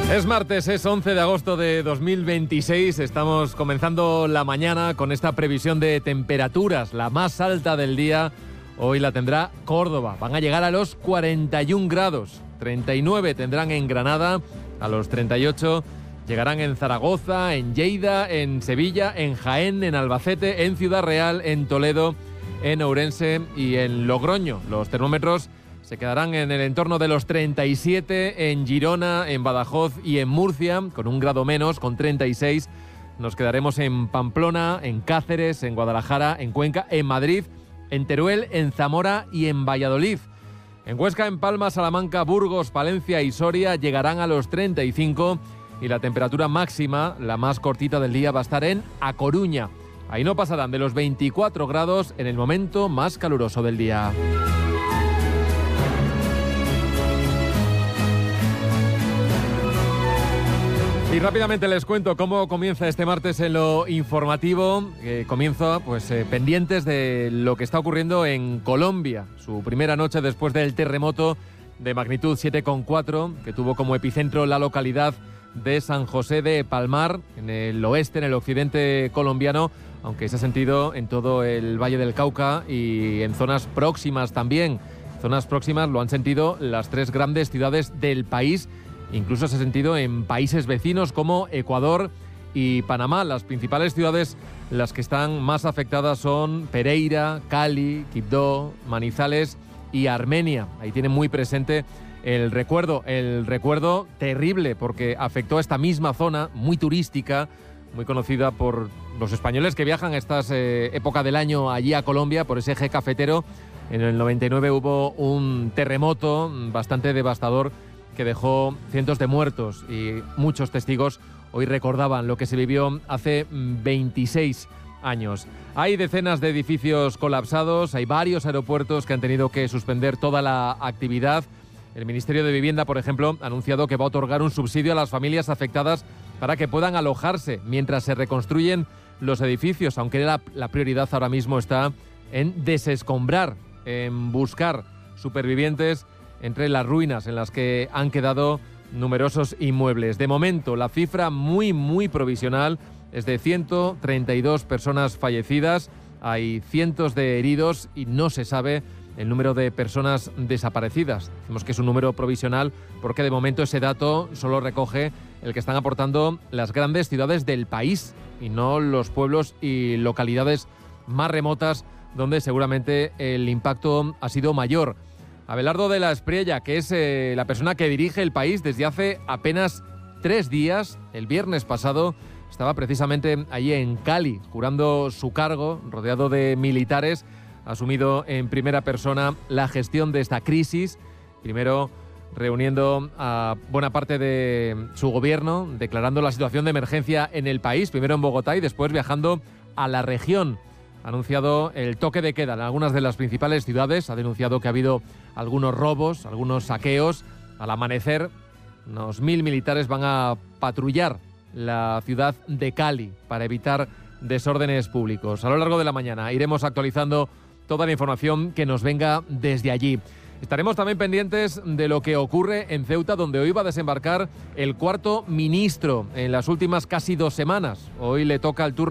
Es martes, es 11 de agosto de 2026. Estamos comenzando la mañana con esta previsión de temperaturas. La más alta del día hoy la tendrá Córdoba. Van a llegar a los 41 grados. 39 tendrán en Granada, a los 38 llegarán en Zaragoza, en Lleida, en Sevilla, en Jaén, en Albacete, en Ciudad Real, en Toledo, en Ourense y en Logroño. Los termómetros se quedarán en el entorno de los 37 en Girona, en Badajoz y en Murcia, con un grado menos, con 36. Nos quedaremos en Pamplona, en Cáceres, en Guadalajara, en Cuenca, en Madrid, en Teruel, en Zamora y en Valladolid. En Huesca, en Palma, Salamanca, Burgos, Palencia y Soria llegarán a los 35 y la temperatura máxima, la más cortita del día, va a estar en A Coruña. Ahí no pasarán de los 24 grados en el momento más caluroso del día. Y rápidamente les cuento cómo comienza este martes en lo informativo. Comienza pendientes de lo que está ocurriendo en Colombia. Su primera noche después del terremoto de magnitud 7,4 que tuvo como epicentro la localidad de San José de Palmar, en el oeste, en el occidente colombiano, aunque se ha sentido en todo el Valle del Cauca y en zonas próximas también. Zonas próximas lo han sentido las tres grandes ciudades del país. Incluso se ha sentido en países vecinos como Ecuador y Panamá. Las principales ciudades, las que están más afectadas, son Pereira, Cali, Quibdó, Manizales y Armenia. Ahí tienen muy presente el recuerdo terrible, porque afectó a esta misma zona, muy turística, muy conocida por los españoles que viajan a estas época del año allí a Colombia, por ese eje cafetero. En el 99 hubo un terremoto bastante devastador que dejó cientos de muertos, y muchos testigos hoy recordaban lo que se vivió hace 26 años. Hay decenas de edificios colapsados, hay varios aeropuertos que han tenido que suspender toda la actividad. El Ministerio de Vivienda, por ejemplo, ha anunciado que va a otorgar un subsidio a las familias afectadas para que puedan alojarse mientras se reconstruyen los edificios, aunque la prioridad ahora mismo está en desescombrar, en buscar supervivientes entre las ruinas en las que han quedado numerosos inmuebles. De momento, la cifra muy provisional es de 132 personas fallecidas, hay cientos de heridos y no se sabe el número de personas desaparecidas. Decimos que es un número provisional porque de momento ese dato solo recoge el que están aportando las grandes ciudades del país y no los pueblos y localidades más remotas donde seguramente el impacto ha sido mayor. Abelardo de la Espriella, que es la persona que dirige el país desde hace apenas 3 días, el viernes pasado, estaba precisamente allí en Cali, jurando su cargo, rodeado de militares, ha asumido en primera persona la gestión de esta crisis, primero reuniendo a buena parte de su gobierno, declarando la situación de emergencia en el país, primero en Bogotá y después viajando a la región. Ha anunciado el toque de queda en algunas de las principales ciudades, ha denunciado que ha habido algunos robos, algunos saqueos. Al amanecer, unos 1000 militares van a patrullar la ciudad de Cali para evitar desórdenes públicos. A lo largo de la mañana iremos actualizando toda la información que nos venga desde allí. Estaremos también pendientes de lo que ocurre en Ceuta, donde hoy va a desembarcar el 4º ministro en las últimas casi 2 semanas. Hoy le toca el turno